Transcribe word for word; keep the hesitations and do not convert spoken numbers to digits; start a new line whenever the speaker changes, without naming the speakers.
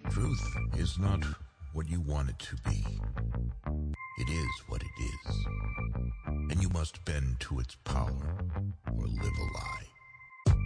Truth is not what you want it to be. It is what it is. And you must bend to its power.